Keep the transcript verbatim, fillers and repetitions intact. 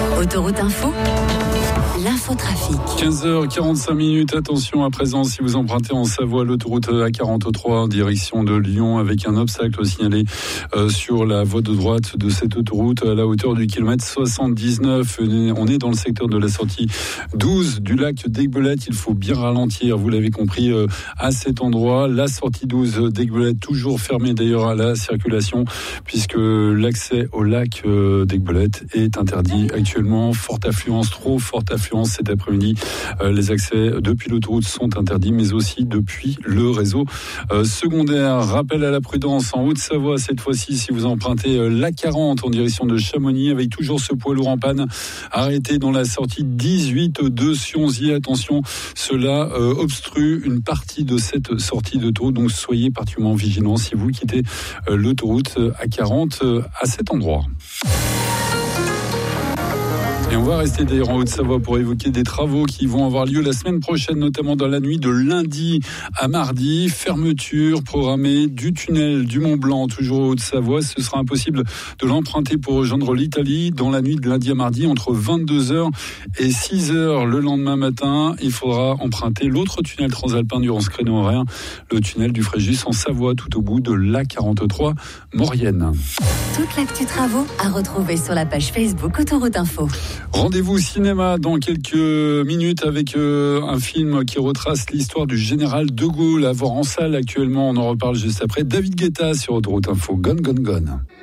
Autoroute Info, l'infotrafic. quinze heures quarante-cinq minutes, attention à présent si vous empruntez en Savoie l'autoroute A quarante-trois en direction de Lyon avec un obstacle signalé euh, sur la voie de droite de cette autoroute à la hauteur du kilomètre soixante-dix-neuf. On est dans le secteur de la sortie douze du lac d'Aiguebelette. Il faut bien ralentir, vous l'avez compris, euh, à cet endroit. La sortie douze d'Aiguebelette toujours fermée d'ailleurs à la circulation puisque l'accès au lac euh, d'Aiguebelette est interdit actuellement. Forte affluence, trop forte affluence cet après-midi. Euh, les accès depuis l'autoroute sont interdits, mais aussi depuis le réseau euh, secondaire. Rappel à la prudence en Haute-Savoie cette fois-ci si vous empruntez euh, l'A quarante en direction de Chamonix avec toujours ce poids lourd en panne arrêté dans la sortie dix-huit de Sionzy. Attention, cela euh, obstrue une partie de cette sortie d'autoroute, donc soyez particulièrement vigilants si vous quittez euh, l'autoroute A quarante euh, à cet endroit. Et on va rester d'ailleurs en Haute-Savoie pour évoquer des travaux qui vont avoir lieu la semaine prochaine, notamment dans la nuit de lundi à mardi. Fermeture programmée du tunnel du Mont-Blanc, toujours en Haute-Savoie. Ce sera impossible de l'emprunter pour rejoindre l'Italie dans la nuit de lundi à mardi entre vingt-deux heures et six heures le lendemain matin. Il faudra emprunter l'autre tunnel transalpin durant ce créneau horaire, le tunnel du Fréjus en Savoie, tout au bout de l'A quarante-trois Maurienne. Toute l'actu travaux à retrouver sur la page Facebook Autoroute Info. Rendez-vous cinéma dans quelques minutes avec euh, un film qui retrace l'histoire du général de Gaulle à voir en salle actuellement. On en reparle juste après. David Guetta sur Autoroute Info. Gone, gone, gone.